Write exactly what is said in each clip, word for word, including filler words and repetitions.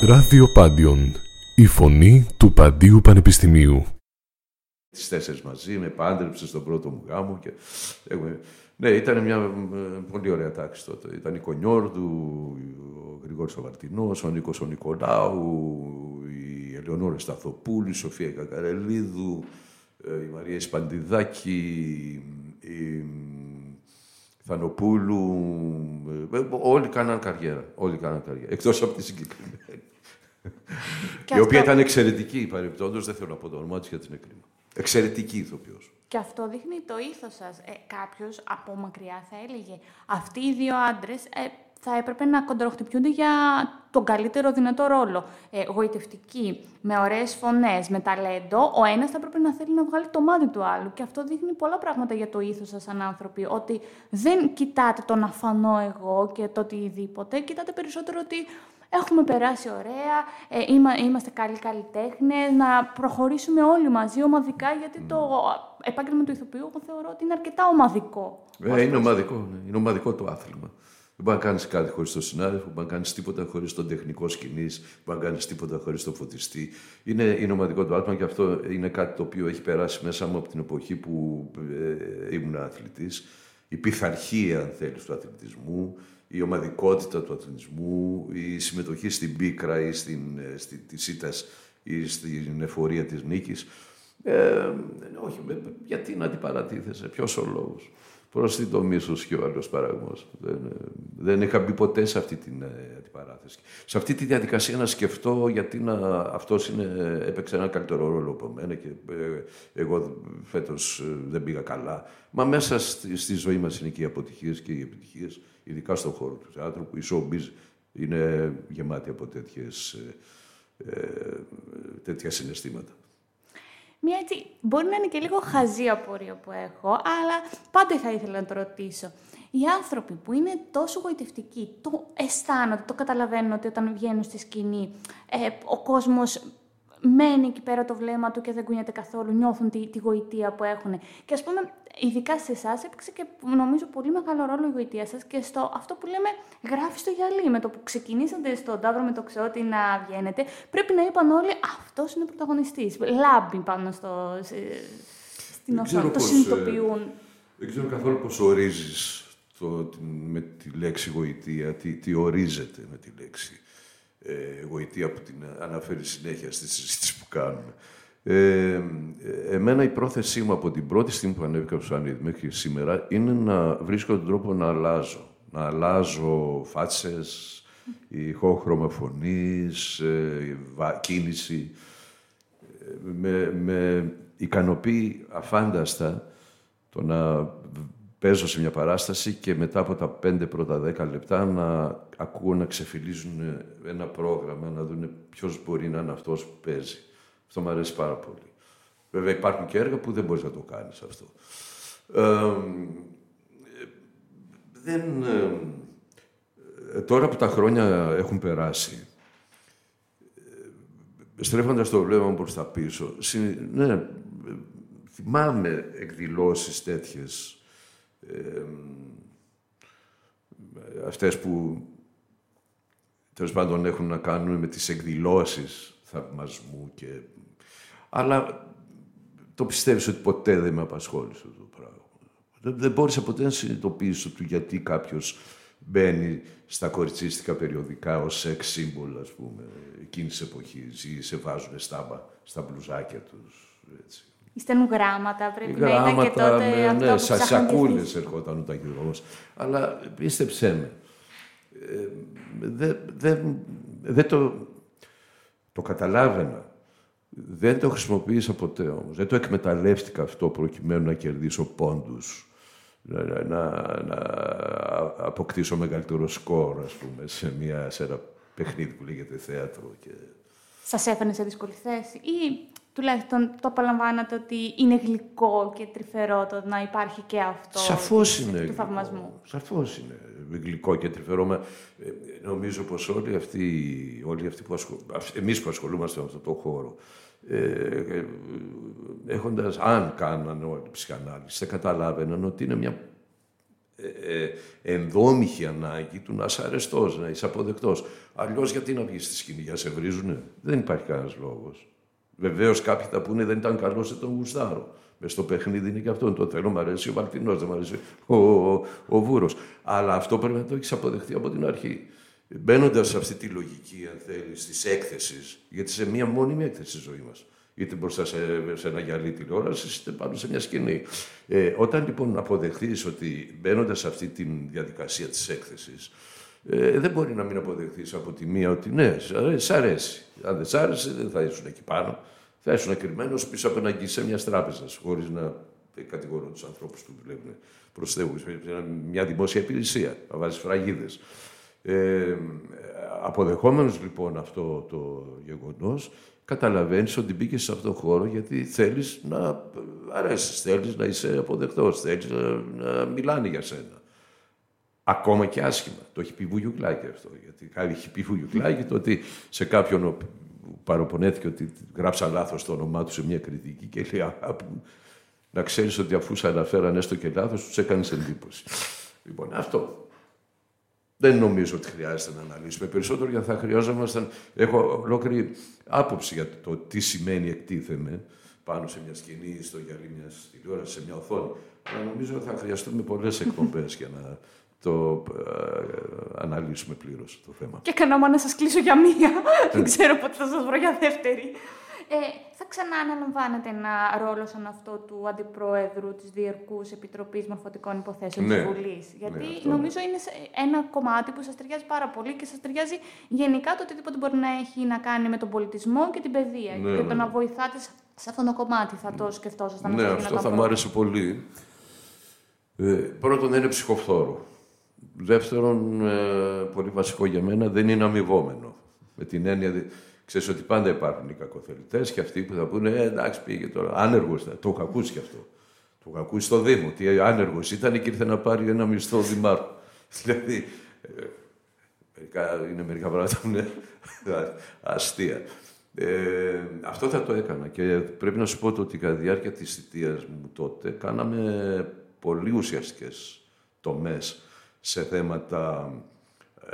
Ράδιο Πάντιον, η φωνή του Παντίου Πανεπιστημίου. Τις τέσσερις μαζί, με πάντρεψε στον πρώτο μου γάμο. Και... ναι, ήταν μια πολύ ωραία τάξη τότε. Ήταν η Κονιόρδου, ο Γρηγόρης ο Βαρτινός, ο Νίκος ο Νικολάου, η Ελεονόρα Σταθοπούλου, η Σοφία Κακαρελίδου, η Μαρία Ισπαντιδάκη, η Θανοπούλου. Όλοι κάναν καριέρα. Όλοι κάναν καριέρα. Εκτός από τη συγκεκριμένη. Η αυτό... οποία ήταν εξαιρετική, παρεμπιπτόντως, δεν θέλω να πω το όνομά της γιατί είναι κρίμα. Εξαιρετική ηθοποιός. Και αυτό δείχνει το ήθος σας. Ε, κάποιος από μακριά θα έλεγε αυτοί οι δύο άντρες ε, θα έπρεπε να κοντροχτυπιούνται για τον καλύτερο δυνατό ρόλο. Ε, γοητευτικοί, με ωραίες φωνές, με ταλέντο, ο ένας θα έπρεπε να θέλει να βγάλει το μάτι του άλλου. Και αυτό δείχνει πολλά πράγματα για το ήθος σας σαν άνθρωποι. Ότι δεν κοιτάτε τον αφανό εγώ και το οτιδήποτε, κοιτάτε περισσότερο ότι έχουμε περάσει ωραία, ε, είμα, είμαστε καλοί καλλιτέχνες, να προχωρήσουμε όλοι μαζί ομαδικά, γιατί το επάγγελμα του ηθοποιού, εγώ θεωρώ ότι είναι αρκετά ομαδικό. Ε, είναι ομαδικό, ναι. Είναι ομαδικό το άθλημα. Δεν μπορεί να κάνεις κάτι χωρίς τον συνάδελφο, δεν μπορεί να κάνεις τίποτα χωρίς τον τεχνικό σκηνής, δεν μπορεί να κάνεις τίποτα χωρίς τον φωτιστή. Είναι, είναι ομαδικό το άθλημα και αυτό είναι κάτι το οποίο έχει περάσει μέσα μου από την εποχή που ε, ήμουν αθλητής. Η πειθαρχία, αν θέλεις, του αθλητισμού, η ομαδικότητα του αθλητισμού, η συμμετοχή στην πίκρα ή στην, στη, της ήττας ή στην εφορία της νίκης. Ε, όχι, γιατί να αντιπαρατίθεσαι, ποιος ο λόγος. Προς τι το μίσος και ο άλλος παραγμός. Δεν, δεν είχα μπει ποτέ σε αυτή την αντιπαράθεση. Σε αυτή τη διαδικασία να σκεφτώ γιατί να, αυτός είναι, έπαιξε ένα καλύτερο ρόλο από μένα και ε, εγώ φέτος δεν πήγα καλά. Μα μέσα στη, στη ζωή μας είναι και οι αποτυχίες και οι επιτυχίες, ειδικά στον χώρο του θεάτρου, που η showbiz είναι γεμάτη από τέτοιες, ε, τέτοια συναισθήματα. Μία έτσι, μπορεί να είναι και λίγο χαζή απορία που έχω, αλλά πάντα θα ήθελα να το ρωτήσω. Οι άνθρωποι που είναι τόσο γοητευτικοί, το αισθάνονται, το καταλαβαίνουν ότι όταν βγαίνουν στη σκηνή, ε, ο κόσμος μένει εκεί πέρα το βλέμμα του και δεν κουνιέται καθόλου, νιώθουν τη, τη γοητεία που έχουν. Και ας πούμε, ειδικά σε εσάς έπαιξε και νομίζω πολύ μεγάλο ρόλο η γοητεία σας και στο αυτό που λέμε γράφει στο γυαλί. Με το που ξεκινήσατε στον Ταύρο με το Ξεώτη να βγαίνετε, πρέπει να είπαν όλοι αυτός είναι ο πρωταγωνιστής. Λάμπει πάνω στο, στην οθόνη, το συνειδητοποιούν. Ε, δεν ξέρω καθόλου πώς ορίζεις το, με τη λέξη γοητεία, τι, τι ορίζεται με τη λέξη ε, γοητεία που την αναφέρει συνέχεια στις συζητήσεις που κάνουμε. Ε, εμένα η πρόθεσή μου από την πρώτη στιγμή που ανέβηκα στο Σανίδη μέχρι σήμερα είναι να βρίσκω τον τρόπο να αλλάζω. Να αλλάζω φάτσες, ηχόχρωμα φωνής, ε, κίνηση. Με, με ικανοποιεί αφάνταστα το να παίζω σε μια παράσταση και μετά από τα πέντε πρώτα δέκα λεπτά να ακούω να ξεφυλίζουν ένα πρόγραμμα, να δουν ποιος μπορεί να είναι αυτός που παίζει. Αυτό μου αρέσει πάρα πολύ. Βέβαια υπάρχουν και έργα που δεν μπορείς να το κάνεις αυτό. Ε, δεν, ε, τώρα που τα χρόνια έχουν περάσει, ε, στρέφοντας το βλέμμα μου προς τα πίσω, συ, ναι, θυμάμαι εκδηλώσεις τέτοιες, ε, αυτές που τέλος πάντων έχουν να κάνουν με τις εκδηλώσεις θαυμασμού και... Αλλά το πιστεύεις ότι ποτέ δεν με απασχόλησε αυτό το πράγμα. Δεν, δεν μπόρεσα ποτέ να συνειδητοποιήσω του γιατί κάποιος μπαίνει στα κοριτσίστικα περιοδικά ως σεξ σύμβολο, ας πούμε, εκείνης της εποχής ή σε βάζουν στάμπα στα μπλουζάκια τους, έτσι. Ή στέλνουν γράμματα, πρέπει γράμματα, να ήταν και τότε με, αυτό ναι, που σα, ψάχνουν σακούλες ερχόταν ο ταχυδρομός. Αλλά πίστεψέ με, ε, δεν δε, δε το, το καταλάβαινα. Δεν το χρησιμοποίησα ποτέ όμως. Δεν το εκμεταλλεύτηκα αυτό προκειμένου να κερδίσω πόντους, να, να, να αποκτήσω μεγαλύτερο σκορ, ας πούμε, σε, μια, σε ένα παιχνίδι που λέγεται θέατρο. Και... Σας έφερνε σε δύσκολη θέση ή τουλάχιστον το απολαμβάνατε ότι είναι γλυκό και τρυφερό το να υπάρχει και αυτό Σαφώς του, είναι του θαυμασμού? Σαφώς είναι γλυκό και τρυφερό. Ε, νομίζω πως όλοι αυτοί, όλοι αυτοί που ασχολούμαστε, εμείς που ασχολούμαστε με αυτό το χώρο, ε, ε, έχοντας, αν κάνανε όλη ψυχανάλυση, θα καταλάβαιναν ότι είναι μια ε, ε, ενδόμηχη ανάγκη του να είσαι αρεστός, να είσαι αποδεκτός. Αλλιώς γιατί να βγεις στη σκηνή, για σε βρίζουνε. Δεν υπάρχει κανένας λόγος. Βεβαίως κάποιοι θα πούνε δεν ήταν καλός, δεν τον γουστάρω. Μες στο παιχνίδι είναι και αυτό. Το θέλω, μου αρέσει ο Μαρτινός, δεν μου αρέσει ο, ο, ο Βούρος. Αλλά αυτό πρέπει να το έχεις αποδεχτεί από την αρχή. Μπαίνοντας σε αυτή τη λογική, αν θέλεις, της έκθεσης, γιατί σε μία μόνιμη έκθεση ζωή μας. Είτε μπροστά σε, σε ένα γυαλί τηλεόραση, είτε πάνω σε μια σκηνή. Ε, όταν λοιπόν αποδεχτείς ότι μπαίνοντας σε αυτή τη διαδικασία της έκθεσης, ε, δεν μπορεί να μην αποδεχτείς από τη μία ότι ναι, σ' αρέσει. Αν δεν σ' άρεσε, δεν θα ήσουν εκεί πάνω. Θα ήσουν κρυμμένος πίσω από ένα γκισέ μιας τράπεζας, χωρίς να κατηγορώ τους ανθρώπους που δουλεύουν προς Θεού. Μια δημόσια υπηρεσία, να βάζεις φραγίδες. Ε, αποδεχόμενος λοιπόν αυτό το γεγονός, καταλαβαίνεις ότι μπήκες σε αυτόν τον χώρο γιατί θέλεις να αρέσεις, θέλεις να είσαι αποδεκτός, θέλεις να, να μιλάνε για σένα. Ακόμα και άσχημα. Το έχει πει Βουγιουκλάκη αυτό. Γιατί έχει πει Βουγιουκλάκη το ότι σε κάποιον παροπονέθηκε ότι γράψα λάθος το όνομά του σε μια κριτική και λέει να ξέρεις ότι αφού σε αναφέραν έστω και λάθος, τους έκανες εντύπωση. Λοιπόν, αυτό. Δεν νομίζω ότι χρειάζεται να αναλύσουμε. Περισσότερο γιατί θα χρειάζομασταν. Έχω ολόκληρη άποψη για το τι σημαίνει εκτίθεμαι πάνω σε μια σκηνή, στο γυαλί μια τηλεόραση, σε μια οθόνη. Αλλά νομίζω ότι θα χρειαστούμε πολλές εκπομπές για να το ε, αναλύσουμε πλήρως το θέμα. Και κανόμα να σας κλείσω για μία. Δεν ξέρω πότε θα σας βρω για δεύτερη. Ε, θα ξανά αναλαμβάνετε ένα ρόλο σαν αυτό του Αντιπροέδρου της Διερκούς Επιτροπής Μορφωτικών Υποθέσεων ναι. της Βουλής. Γιατί ναι, αυτό, νομίζω ναι. είναι ένα κομμάτι που σας ταιριάζει πάρα πολύ και σας ταιριάζει γενικά το οτιδήποτε μπορεί να έχει να κάνει με τον πολιτισμό και την παιδεία. Ναι, και ναι. το να βοηθάτε σε αυτό το κομμάτι θα το σκεφτόσασταν. Ναι, αυτό θα μου άρεσε πολύ. Ε, πρώτον, είναι ψυχοφθόρο. Δεύτερον, ε, πολύ βασικό για μένα, δεν είναι αμοιβόμενο. Με την έννοια. Ξέρεις ότι πάντα υπάρχουν οι κακοθελητές και αυτοί που θα πούνε ε, εντάξει, πήγε τώρα. Άνεργος, το έχω ακούσει κι αυτό. Το έχω ακούσει στο Δήμο. Τι άνεργος ήταν και ήρθε να πάρει ένα μισθό δημάρχου. Δηλαδή, ε, μερικά, είναι μερικά πράγματα που είναι αστεία. Ε, αυτό θα το έκανα και πρέπει να σου πω ότι κατά τη διάρκεια της θητείας μου τότε κάναμε πολύ ουσιαστικές τομές σε θέματα ε,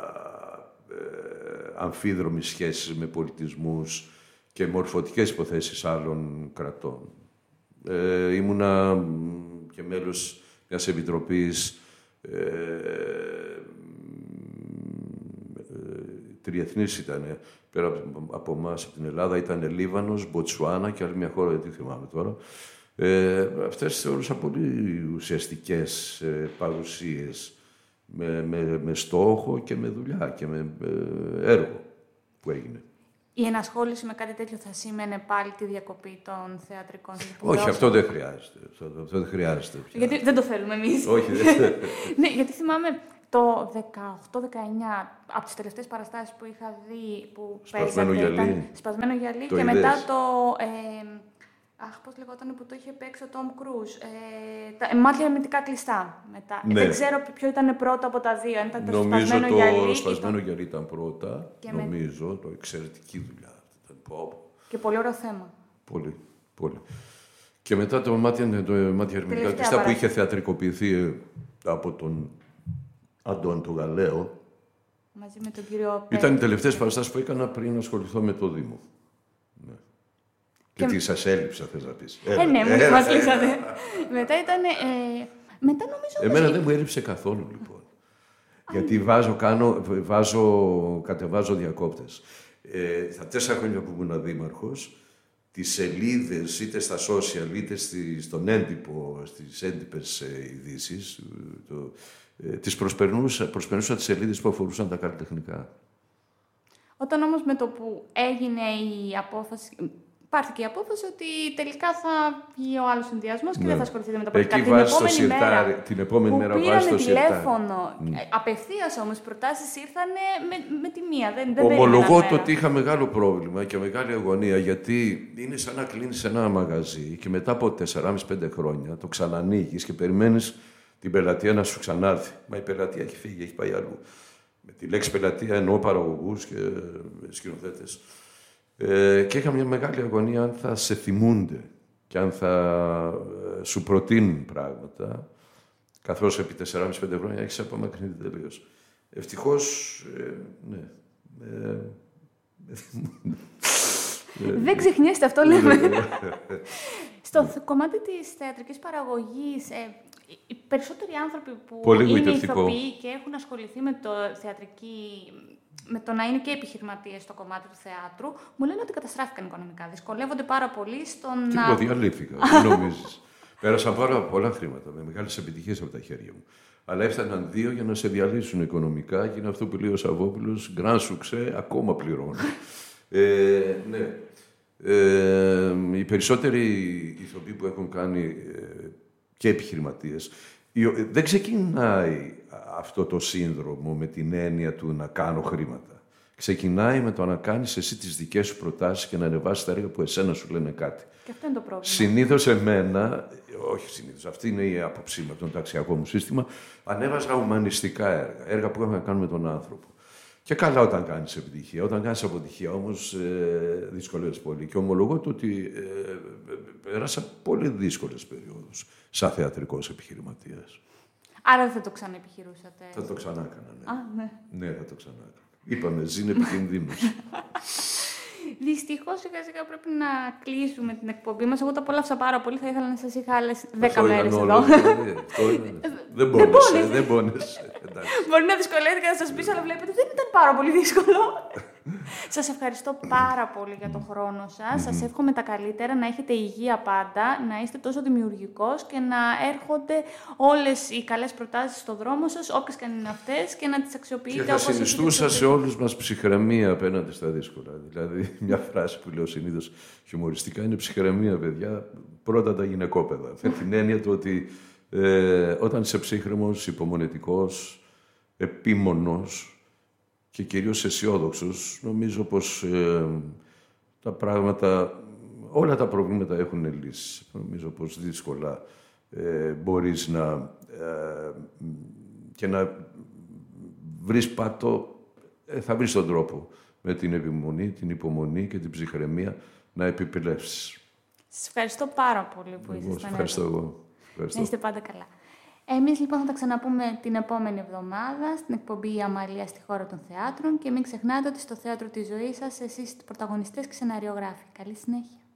ε, αμφίδρομης σχέσης με πολιτισμούς και μορφωτικές υποθέσεις άλλων κρατών. Ε, ήμουνα και μέλος μιας επιτροπής ε, ε, τριεθνής ήταν, πέρα από εμάς, από την Ελλάδα, ήταν Λίβανος, Μποτσουάνα και άλλη μια χώρα, δεν τη θυμάμαι τώρα. Ε, αυτές θεωρούσα πολύ ουσιαστικές ε, παρουσίες με, με, με στόχο και με δουλειά και με ε, έργο που έγινε. Η ενασχόληση με κάτι τέτοιο θα σήμαινε πάλι τη διακοπή των θεατρικών σπουδών? Όχι, αυτό δεν χρειάζεται. Αυτό, αυτό δεν χρειάζεται πια. Γιατί δεν το θέλουμε εμείς. Όχι, δεν Ναι, γιατί θυμάμαι το δεκαοκτώ δεκαεννιά, από τις τελευταίες παραστάσεις που είχα δει που Σπασμένο παίζατε, γυαλί. ήταν Σπασμένο γυαλί Το και είδες? μετά το... Ε, αχ, πώς λεγόταν που το είχε παίξει ο Τόμ Κρούζ. Ε, τα, μάτια ερμητικά κλειστά μετά. Ναι. Δεν ξέρω ποιο ήταν πρώτο από τα δύο. Αν ήταν το νομίζω Σπασμένο το γυαλί. σπασμένο το... γυαλί ήταν πρώτα. Και με... νομίζω, το εξαιρετική δουλειά. Ήταν πω, Και πολύ ωραίο θέμα. Πολύ, πολύ. Και μετά το μάτια, το μάτια ερμηνικά κλειστά που είχε θεατρικοποιηθεί από τον Αντώνη τον Γαλαίο. Μαζί με τον κύριο Ήταν οι τελευταίες παραστάσεις που έκανα πριν ασχοληθώ με το Δήμο. Ναι. Και... Γιατί σας έλειψα, θες να πεις. Ε, ναι, μου μας λύσατε. Μετά ήταν... Ε, μετά νομίζω... Εμένα δεν μου έλειψε καθόλου, λοιπόν. Γιατί βάζω, κάνω, βάζω, κατεβάζω διακόπτες. Ε, τα τέσσερα χρόνια που ήμουν δήμαρχος, τις σελίδες, είτε στα social, είτε στη, στον έντυπο, στις έντυπες ε, ειδήσεις, το, ε, τις προσπερνούσα, προσπερνούσα τις σελίδες που αφορούσαν τα καλλιτεχνικά. Όταν όμως με το που έγινε η απόφαση... Πάρθηκε η απόφαση ότι τελικά θα βγει ο άλλος συνδυασμός και ναι. δεν θα ασχοληθείτε με τα πολιτικά. Εκεί βάζει το σιρτάρι. Την επόμενη που μέρα βάζει το σιρτάρι. τηλέφωνο. Mm. Απευθείας όμως οι προτάσεις ήρθαν με, με τη μία. Δεν, δεν ομολογώ το ότι είχα μεγάλο πρόβλημα και μεγάλη αγωνία, γιατί είναι σαν να κλείνεις ένα μαγαζί και μετά από τεσσεράμισι πέντε χρόνια το ξανανοίγεις και περιμένεις την πελατεία να σου ξανάρθει. Μα η πελατεία έχει φύγει, έχει πάει αλλού. Με τη λέξη πελατεία εννοώ παραγωγούς και σκηνοθέτες. Ε, και είχα μια μεγάλη αγωνία αν θα σε θυμούνται και αν θα ε, σου προτείνουν πράγματα. Καθώς επί τέσσερα και μισό πέντε χρόνια έχεις απομακρυνθεί τελείως. Ευτυχώς, ε, ναι. Ε, Δεν ξεχνιέστε, αυτό λέμε. Στο κομμάτι της θεατρικής παραγωγής, ε, οι περισσότεροι άνθρωποι που πολύ είναι ηθοποιοί και έχουν ασχοληθεί με το θεατρική, με το να είναι και επιχειρηματίες στο κομμάτι του θεάτρου, μου λένε ότι καταστράφηκαν οικονομικά. Δυσκολεύονται πάρα πολύ στο και να... εγώ διαλύθηκα, τι νομίζεις. Πέρασαν πάρα πολλά χρήματα, με μεγάλες επιτυχίες από τα χέρια μου. Αλλά έφταναν δύο για να σε διαλύσουν οικονομικά και είναι αυτό που λέει ο Σαββόπουλος, γκραν σουξέ, ακόμα πληρώνω. ε, ναι. Ε, οι περισσότεροι ηθοποιοί που έχουν κάνει ε, και επιχειρηματίες, δεν ξεκινάει αυτό το σύνδρομο με την έννοια του να κάνω χρήματα. Ξεκινάει με το να κάνεις εσύ τις δικές σου προτάσεις και να ανεβάσεις τα έργα που εσένα σου λένε κάτι. Και αυτό είναι το πρόβλημα. Συνήθως εμένα, όχι συνήθως, αυτή είναι η άποψή με το ταξιακό μου σύστημα, ανέβαζα ουμανιστικά έργα, έργα που έχουν να κάνουν με τον άνθρωπο. Και καλά όταν κάνεις επιτυχία. Όταν κάνεις αποτυχία όμως ε, δυσκολεύεις πολύ. Και ομολογώ το ότι ε, ε, πέρασα πολύ δύσκολες περιόδους σαν θεατρικός επιχειρηματίας. Άρα δεν θα το ξαναεπιχειρούσατε. Θα το ξανά έκανα, ναι. Α, ναι. Ναι, θα το ξανά έκανα. Είπαμε, ζήν επικινδύνους. Δυστυχώς, σιγά σιγά πρέπει να κλείσουμε την εκπομπή μας. Εγώ το απόλαυσα πάρα πολύ. Θα ήθελα να σας είχα άλλες δέκα μέρες εδώ. Δεν πόνεσαι, δεν πόνεσαι. Μπορεί να δυσκολεύτηκα να σας πείσω, αλλά βλέπετε δεν ήταν πάρα πολύ δύσκολο. Σας ευχαριστώ πάρα πολύ για τον χρόνο σας. Σας εύχομαι τα καλύτερα, να έχετε υγεία πάντα, να είστε τόσο δημιουργικός και να έρχονται όλες οι καλές προτάσεις στο δρόμο σας, όποιες και αν είναι αυτές, και να τις αξιοποιείτε όπως έχετε. Και θα συνιστούσα σε όλους μας ψυχραιμία απέναντι στα δύσκολα. Δηλαδή, μια φράση που λέω συνήθως χιουμοριστικά είναι ψυχραιμία, παιδιά, πρώτα τα γυναικόπαιδα. Με την έννοια του ότι ε, όταν είσαι ψύχρεμος, υπομονετικός, επίμονος, και κυρίως αισιόδοξος, νομίζω πως ε, τα πράγματα, όλα τα προβλήματα έχουν λύσει. Νομίζω πως δύσκολα ε, μπορείς να, ε, και να βρεις πάτο, ε, θα βρεις τον τρόπο με την επιμονή, την υπομονή και την ψυχραιμία να επιπλέψεις. Σας ευχαριστώ πάρα πολύ που ήσασταν εδώ. Ευχαριστώ εγώ. Ευχαριστώ. Να είστε πάντα καλά. Εμείς λοιπόν θα τα ξαναπούμε την επόμενη εβδομάδα στην εκπομπή «Η Αμαλία στη χώρα των θεάτρων» και μην ξεχνάτε ότι στο θέατρο της ζωής σας εσείς είστε πρωταγωνιστές και σεναριογράφοι. Καλή συνέχεια.